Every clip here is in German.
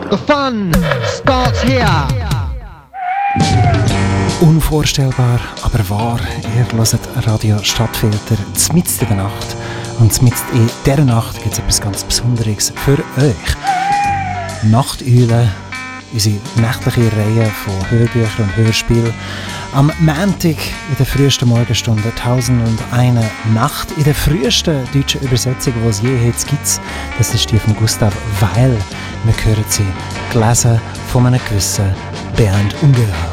The fun starts here. Unvorstellbar, aber wahr. Ihr hört Radio Stadtfilter mitten in der Nacht. Und mitten in dieser Nacht gibt es etwas ganz Besonderes für euch. Nachteulen, unsere nächtliche Reihe von Hörbüchern und Hörspielen. Am Montag in der frühesten Morgenstunde 1001 Nacht. In der frühesten deutschen Übersetzung, die es je jetzt gibt. Das ist die von Gustav Weil. Wir hören sie gelesen von einem gewissen Bernd Ungeheuer.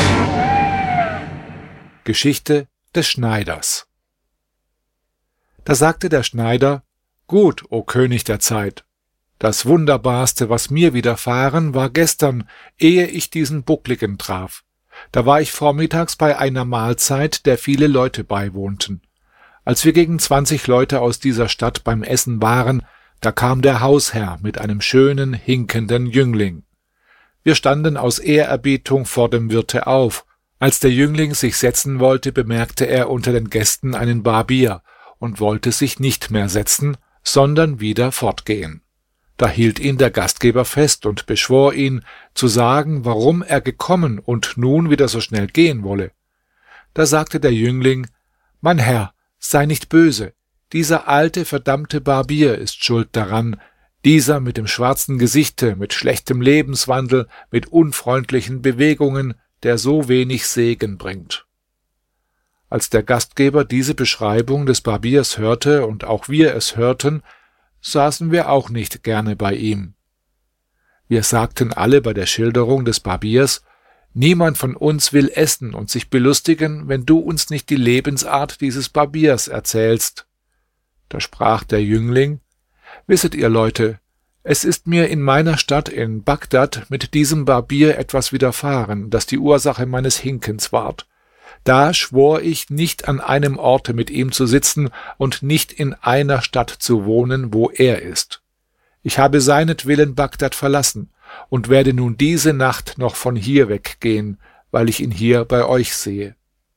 Geschichte des Schneiders. Da sagte der Schneider: Gut, o König der Zeit, das Wunderbarste, was mir widerfahren, war gestern, ehe ich diesen Buckligen traf. Da war ich vormittags bei einer Mahlzeit, der viele Leute beiwohnten. Als wir gegen 20 Leute aus dieser Stadt beim Essen waren, da kam der Hausherr mit einem schönen, hinkenden Jüngling. Wir standen aus Ehrerbietung vor dem Wirte auf. Als der Jüngling sich setzen wollte, bemerkte er unter den Gästen einen Barbier und wollte sich nicht mehr setzen, sondern wieder fortgehen. Da hielt ihn der Gastgeber fest und beschwor ihn, zu sagen, warum er gekommen und nun wieder so schnell gehen wolle. Da sagte der Jüngling: Mein Herr, sei nicht böse, dieser alte, verdammte Barbier ist schuld daran, dieser mit dem schwarzen Gesichte, mit schlechtem Lebenswandel, mit unfreundlichen Bewegungen, der so wenig Segen bringt. Als der Gastgeber diese Beschreibung des Barbiers hörte und auch wir es hörten, saßen wir auch nicht gerne bei ihm. Wir sagten alle bei der Schilderung des Barbiers: Niemand von uns will essen und sich belustigen, wenn du uns nicht die Lebensart dieses Barbiers erzählst. Da sprach der Jüngling: Wisset ihr Leute, es ist mir in meiner Stadt in Bagdad mit diesem Barbier etwas widerfahren, das die Ursache meines Hinkens ward. Da schwor ich, nicht an einem Orte mit ihm zu sitzen und nicht in einer Stadt zu wohnen, wo er ist. Ich habe seinetwillen Bagdad verlassen und werde nun diese Nacht noch von hier weggehen, weil ich ihn hier bei euch sehe.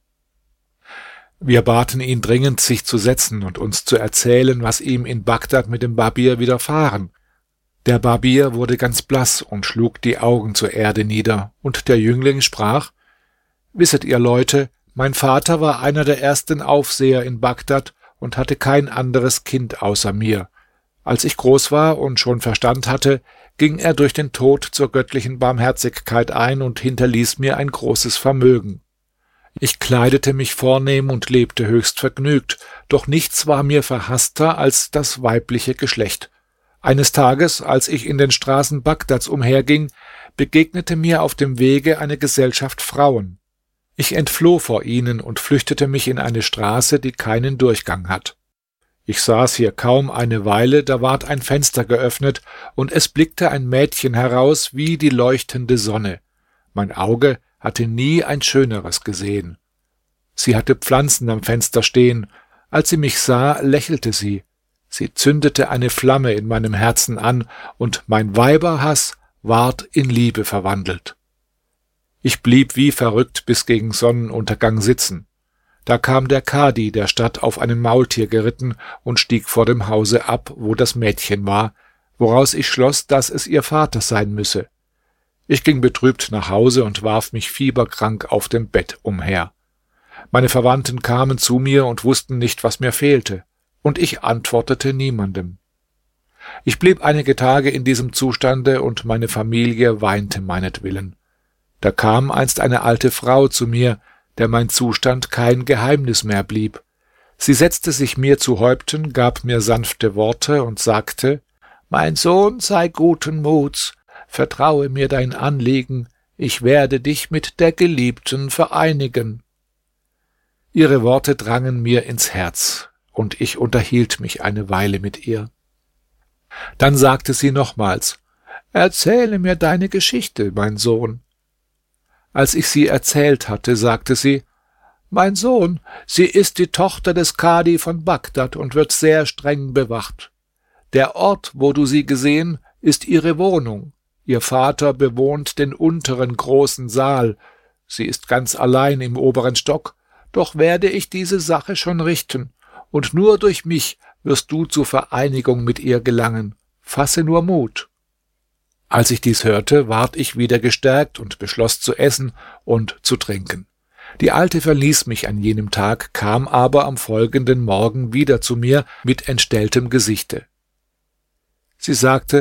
Wir baten ihn dringend, sich zu setzen und uns zu erzählen, was ihm in Bagdad mit dem Barbier widerfahren. Der Barbier wurde ganz blass und schlug die Augen zur Erde nieder, und der Jüngling sprach: Wisset ihr Leute, mein Vater war einer der ersten Aufseher in Bagdad und hatte kein anderes Kind außer mir. Als ich groß war und schon Verstand hatte, ging er durch den Tod zur göttlichen Barmherzigkeit ein und hinterließ mir ein großes Vermögen. Ich kleidete mich vornehm und lebte höchst vergnügt, doch nichts war mir verhasster als das weibliche Geschlecht. Eines Tages, als ich in den Straßen Bagdads umherging, begegnete mir auf dem Wege eine Gesellschaft Frauen. Ich entfloh vor ihnen und flüchtete mich in eine Straße, die keinen Durchgang hat. Ich saß hier kaum eine Weile, da ward ein Fenster geöffnet, und es blickte ein Mädchen heraus wie die leuchtende Sonne. Mein Auge hatte nie ein schöneres gesehen. Sie hatte Pflanzen am Fenster stehen. Als sie mich sah, lächelte sie. Sie zündete eine Flamme in meinem Herzen an, und mein Weiberhass ward in Liebe verwandelt. Ich blieb wie verrückt bis gegen Sonnenuntergang sitzen. Da kam der Kadi der Stadt auf einem Maultier geritten und stieg vor dem Hause ab, wo das Mädchen war, woraus ich schloss, dass es ihr Vater sein müsse. Ich ging betrübt nach Hause und warf mich fieberkrank auf dem Bett umher. Meine Verwandten kamen zu mir und wussten nicht, was mir fehlte, und ich antwortete niemandem. Ich blieb einige Tage in diesem Zustande, und meine Familie weinte meinetwillen. Da kam einst eine alte Frau zu mir, der mein Zustand kein Geheimnis mehr blieb. Sie setzte sich mir zu Häupten, gab mir sanfte Worte und sagte: Mein Sohn, sei guten Muts, vertraue mir dein Anliegen, ich werde dich mit der Geliebten vereinigen. Ihre Worte drangen mir ins Herz, und ich unterhielt mich eine Weile mit ihr. Dann sagte sie nochmals: Erzähle mir deine Geschichte, mein Sohn. Als ich sie erzählt hatte, sagte sie: Mein Sohn, sie ist die Tochter des Kadi von Bagdad und wird sehr streng bewacht. Der Ort, wo du sie gesehen, ist ihre Wohnung. Ihr Vater bewohnt den unteren großen Saal. Sie ist ganz allein im oberen Stock, doch werde ich diese Sache schon richten, und nur durch mich wirst du zur Vereinigung mit ihr gelangen. Fasse nur Mut. Als ich dies hörte, ward ich wieder gestärkt und beschloss zu essen und zu trinken. Die Alte verließ mich an jenem Tag, kam aber am folgenden Morgen wieder zu mir mit entstelltem Gesichte. Sie sagte: